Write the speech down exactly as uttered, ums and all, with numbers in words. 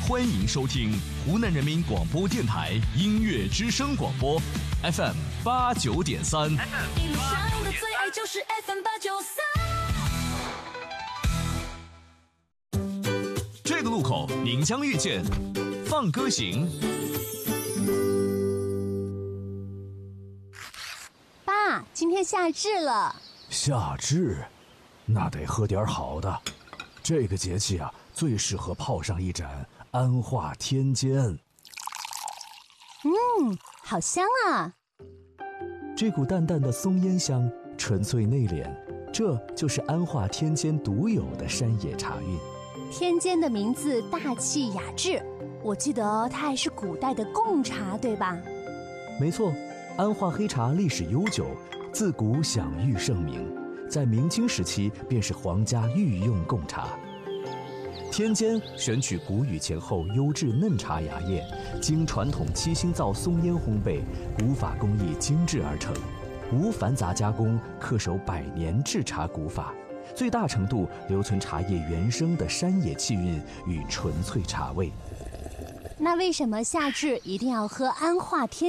欢迎收听湖南人民广播电台音乐之声广播 F M 八九点三。 一路上的最爱就是 F M 八九三。 这个路口您将遇见放歌行。 爸，今天夏至了。 夏至，那得喝点好的。这个节气啊，最适合泡上一盏安化天监。 嗯，好香啊！ 这股淡淡的松烟香，纯粹内敛，这就是安化天监独有的山野茶韵。 天监的名字大气雅致，我记得它还是古代的贡茶，对吧？ 没错，安化黑茶历史悠久，自古享誉盛名，在明清时期便是皇家御用贡茶。天监选取谷雨前后优质嫩茶芽叶，经传统七星灶松烟烘焙，古法工艺精致而成，无繁杂加工，恪守百年制茶古法，最大程度留存茶叶原生的山野气韵与纯粹茶味。 那为什么夏至一定要喝安化天